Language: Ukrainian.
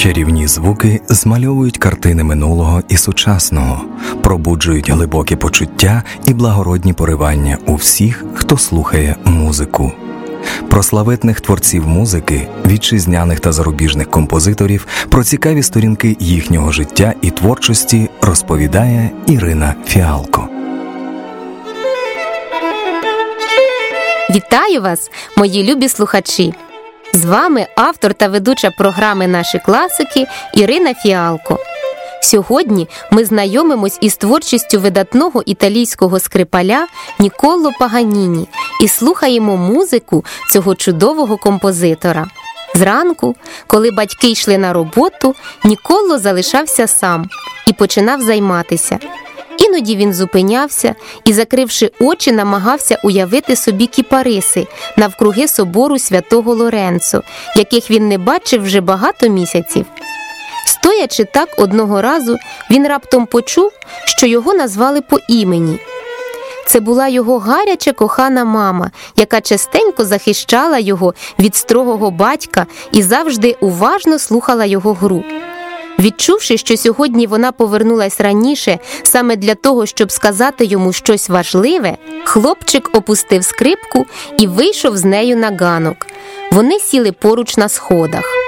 Чарівні звуки змальовують картини минулого і сучасного, пробуджують глибокі почуття і благородні поривання у всіх, хто слухає музику. Про славетних творців музики, вітчизняних та зарубіжних композиторів, про цікаві сторінки їхнього життя і творчості розповідає Ірина Фіалко. Вітаю вас, мої любі слухачі! З вами автор та ведуча програми «Наші класики» Ірина Фіалко. Сьогодні ми знайомимось із творчістю видатного італійського скрипаля Нікколо Паганіні і слухаємо музику цього чудового композитора. Зранку, коли батьки йшли на роботу, Нікколо залишався сам і починав займатися. Іноді він зупинявся і, закривши очі, намагався уявити собі кіпариси навкруги собору святого Лоренцо, яких він не бачив вже багато місяців. Стоячи так одного разу, він раптом почув, що його назвали по імені. Це була його гаряча кохана мама, яка частенько захищала його від строгого батька і завжди уважно слухала його гру. Відчувши, що сьогодні вона повернулась раніше саме для того, щоб сказати йому щось важливе, хлопчик опустив скрипку і вийшов з нею на ганок. Вони сіли поруч на сходах.